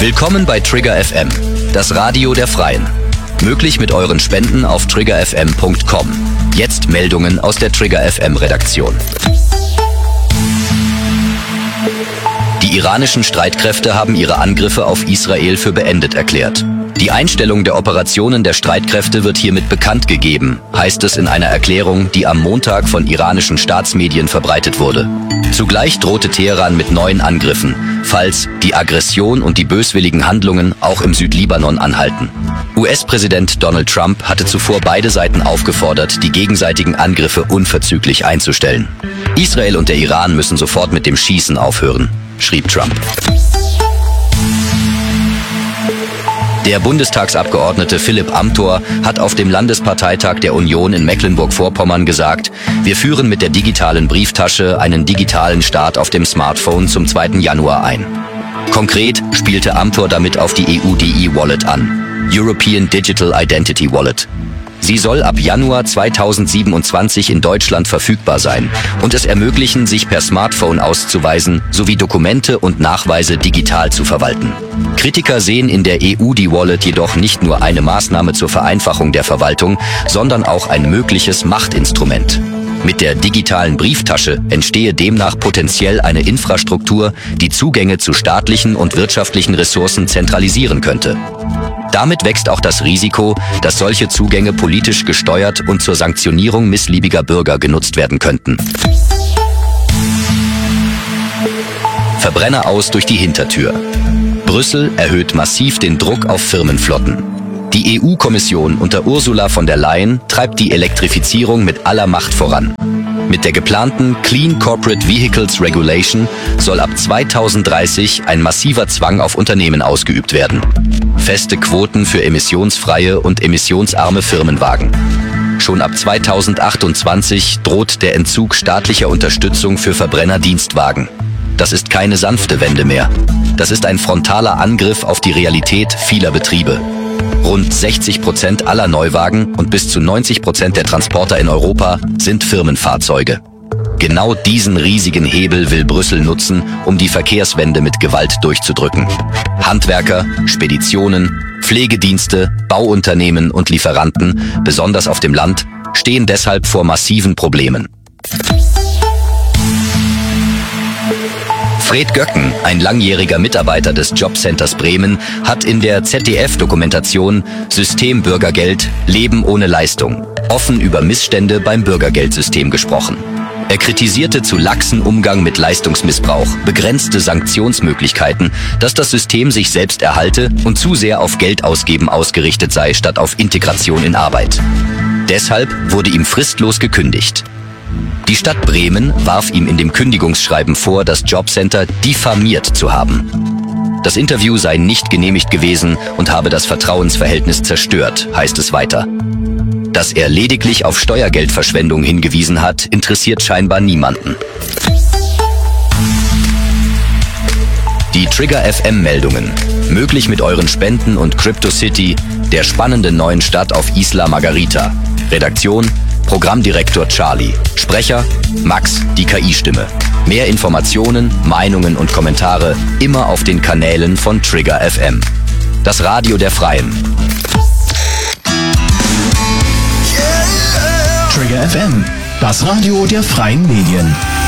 Willkommen bei Trigger FM, das Radio der Freien. Möglich mit euren Spenden auf triggerfm.com. Jetzt Meldungen aus der Trigger FM Redaktion. Die iranischen Streitkräfte haben ihre Angriffe auf Israel für beendet erklärt. Die Einstellung der Operationen der Streitkräfte wird hiermit bekannt gegeben, heißt es in einer Erklärung, die am Montag von iranischen Staatsmedien verbreitet wurde. Zugleich drohte Teheran mit neuen Angriffen, falls die Aggression und die böswilligen Handlungen auch im Südlibanon anhalten. US-Präsident Donald Trump hatte zuvor beide Seiten aufgefordert, die gegenseitigen Angriffe unverzüglich einzustellen. Israel und der Iran müssen sofort mit dem Schießen aufhören, schrieb Trump. Der Bundestagsabgeordnete Philipp Amthor hat auf dem Landesparteitag der Union in Mecklenburg-Vorpommern gesagt, wir führen mit der digitalen Brieftasche einen digitalen Start auf dem Smartphone zum 2. Januar ein. Konkret spielte Amthor damit auf die EUDI-Wallet an, European Digital Identity Wallet. Sie soll ab Januar 2027 in Deutschland verfügbar sein und es ermöglichen, sich per Smartphone auszuweisen sowie Dokumente und Nachweise digital zu verwalten. Kritiker sehen in der EUDI-Wallet jedoch nicht nur eine Maßnahme zur Vereinfachung der Verwaltung, sondern auch ein mögliches Machtinstrument. Mit der digitalen Brieftasche entstehe demnach potenziell eine Infrastruktur, die Zugänge zu staatlichen und wirtschaftlichen Ressourcen zentralisieren könnte. Damit wächst auch das Risiko, dass solche Zugänge politisch gesteuert und zur Sanktionierung missliebiger Bürger genutzt werden könnten. Verbrenner aus durch die Hintertür. Brüssel erhöht massiv den Druck auf Firmenflotten. Die EU-Kommission unter Ursula von der Leyen treibt die Elektrifizierung mit aller Macht voran. Mit der geplanten Clean Corporate Vehicles Regulation soll ab 2030 ein massiver Zwang auf Unternehmen ausgeübt werden. Feste Quoten für emissionsfreie und emissionsarme Firmenwagen. Schon ab 2028 droht der Entzug staatlicher Unterstützung für Verbrennerdienstwagen. Das ist keine sanfte Wende mehr. Das ist ein frontaler Angriff auf die Realität vieler Betriebe. Rund 60% aller Neuwagen und bis zu 90% der Transporter in Europa sind Firmenfahrzeuge. Genau diesen riesigen Hebel will Brüssel nutzen, um die Verkehrswende mit Gewalt durchzudrücken. Handwerker, Speditionen, Pflegedienste, Bauunternehmen und Lieferanten, besonders auf dem Land, stehen deshalb vor massiven Problemen. Fred Göcken, ein langjähriger Mitarbeiter des Jobcenters Bremen, hat in der ZDF-Dokumentation Systembürgergeld – Leben ohne Leistung offen über Missstände beim Bürgergeldsystem gesprochen. Er kritisierte zu laxen Umgang mit Leistungsmissbrauch, begrenzte Sanktionsmöglichkeiten, dass das System sich selbst erhalte und zu sehr auf Geldausgeben ausgerichtet sei, statt auf Integration in Arbeit. Deshalb wurde ihm fristlos gekündigt. Die Stadt Bremen warf ihm in dem Kündigungsschreiben vor, das Jobcenter diffamiert zu haben. Das Interview sei nicht genehmigt gewesen und habe das Vertrauensverhältnis zerstört, heißt es weiter. Dass er lediglich auf Steuergeldverschwendung hingewiesen hat, interessiert scheinbar niemanden. Die Trigger FM-Meldungen. Möglich mit euren Spenden und CryptoCity, der spannenden neuen Stadt auf Isla Margarita. Redaktion: Programmdirektor Charlie. Sprecher: Max, die KI-Stimme. Mehr Informationen, Meinungen und Kommentare immer auf den Kanälen von Trigger FM. Das Radio der Freien. Trigger FM, das Radio der freien Medien.